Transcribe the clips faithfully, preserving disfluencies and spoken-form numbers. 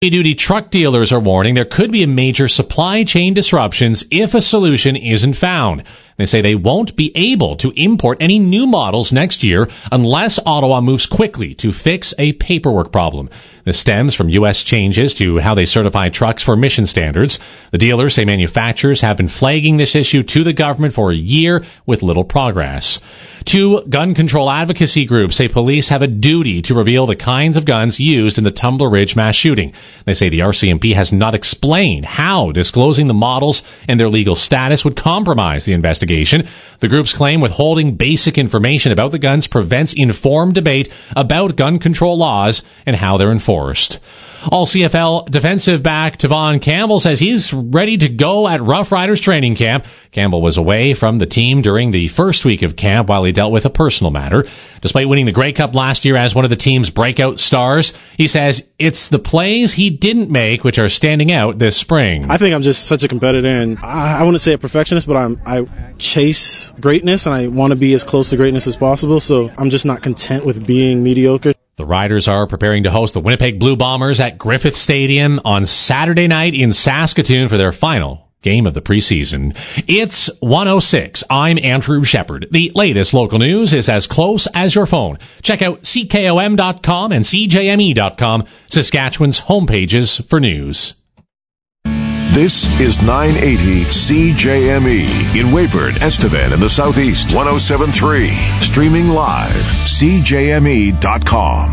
Heavy-duty truck dealers are warning there could be a major supply chain disruptions if a solution isn't found. They say they won't be able to import any new models next year unless Ottawa moves quickly to fix a paperwork problem. This stems from U S changes to how they certify trucks for emission standards. The dealers say manufacturers have been flagging this issue to the government for a year with little progress. Two gun control advocacy groups say police have a duty to reveal the kinds of guns used in the Tumbler Ridge mass shooting. They say the R C M P has not explained how disclosing the models and their legal status would compromise the investigation. The groups claim withholding basic information about the guns prevents informed debate about gun control laws and how they're enforced. All C F L defensive back Tavon Campbell says he's ready to go at Rough Riders training camp. Campbell was away from the team during the first week of camp while he dealt with a personal matter. Despite winning the Grey Cup last year as one of the team's breakout stars, he says it's the plays he didn't make which are standing out this spring. I think I'm just such a competitor, and I, I wouldn't say a perfectionist, but I'm, I chase greatness, and I want to be as close to greatness as possible, so I'm just not content with being mediocre. The Riders are preparing to host the Winnipeg Blue Bombers at Griffith Stadium on Saturday night in Saskatoon for their final game of the preseason. It's one oh six. I'm Andrew Shepard. The latest local news is as close as your phone. Check out C K O M dot com and C J M E dot com, Saskatchewan's homepages for news. This is nine eighty C J M E in Weyburn, Estevan in the Southeast, one oh seven point three. Streaming live, C J M E dot com.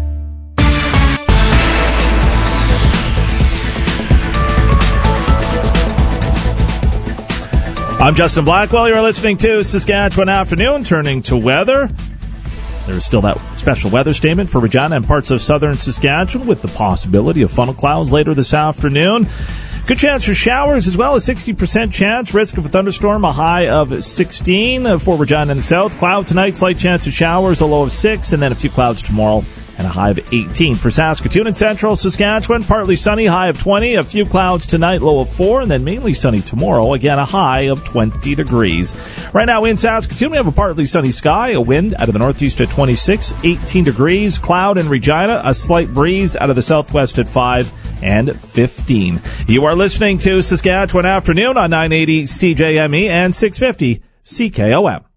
I'm Justin Blackwell. You're listening to Saskatchewan Afternoon. Turning to weather. There's still that special weather statement for Regina and parts of southern Saskatchewan with the possibility of funnel clouds later this afternoon. Good chance for showers as well as sixty percent chance. Risk of a thunderstorm, a high of sixteen for Regina in the south. Cloud tonight, slight chance of showers, a low of six, and then a few clouds tomorrow and a high of eighteen. For Saskatoon and central Saskatchewan, partly sunny, high of twenty. A few clouds tonight, low of four, and then mainly sunny tomorrow. Again, a high of twenty degrees. Right now in Saskatoon, we have a partly sunny sky, a wind out of the northeast at twenty-six, eighteen degrees. Cloud in Regina, a slight breeze out of the southwest at five. And fifteen. You are listening to Saskatchewan Afternoon on nine eighty C J M E and six fifty C K O M.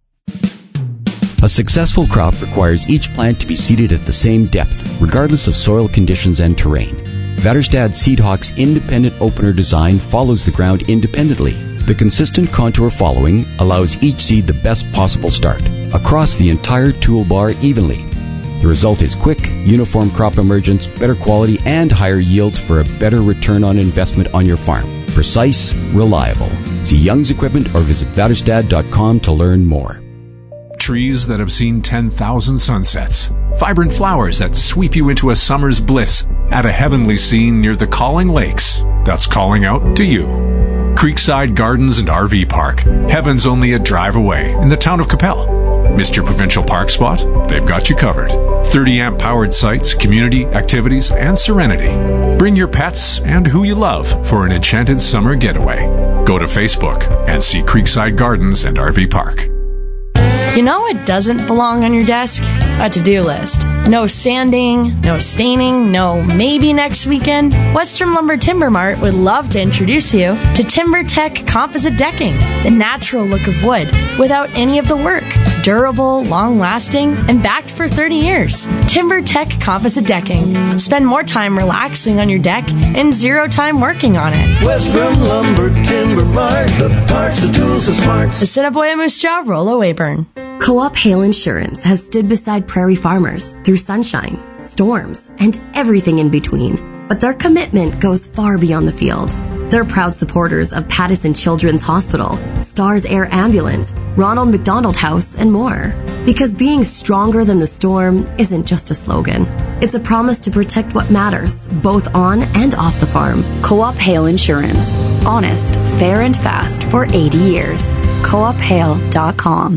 A successful crop requires each plant to be seeded at the same depth, regardless of soil conditions and terrain. Väderstad Seedhawk's independent opener design follows the ground independently. The consistent contour following allows each seed the best possible start, across the entire toolbar evenly. The result is quick, uniform crop emergence, better quality, and higher yields for a better return on investment on your farm. Precise, reliable. See Young's Equipment or visit Väderstad dot com to learn more. Trees that have seen ten thousand sunsets. Vibrant flowers that sweep you into a summer's bliss at a heavenly scene near the Calling Lakes. That's calling out to you. Creekside Gardens and R V Park. Heaven's only a drive away in the town of Capel. Mister Provincial Park Spot, they've got you covered. thirty amp powered sites, community, activities, and serenity. Bring your pets and who you love for an enchanted summer getaway. Go to Facebook and see Creekside Gardens and R V Park. You know what doesn't belong on your desk? A to-do list. No sanding, no staining, no maybe next weekend. Western Lumber Timber Mart would love to introduce you to Timber Tech Composite Decking, the natural look of wood without any of the work. Durable, long-lasting, and backed for thirty years. Timber Tech Composite Decking. Spend more time relaxing on your deck and zero time working on it. Western Lumber Timber Mart, the parts, the tools, the smarts. The Assiniboia Moose Jaw, Rollo Weyburn. Co-op Hail Insurance has stood beside prairie farmers through sunshine, storms, and everything in between. But their commitment goes far beyond the field. They're proud supporters of Pattison Children's Hospital, Stars Air Ambulance, Ronald McDonald House, and more. Because being stronger than the storm isn't just a slogan. It's a promise to protect what matters, both on and off the farm. Co-op Hail Insurance. Honest, fair, and fast for eighty years. co op hail dot com.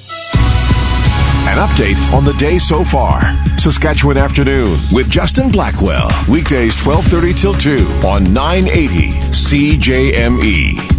An update on the day so far. Saskatchewan Afternoon with Justin Blackwell. Weekdays twelve thirty till two on nine eighty C J M E.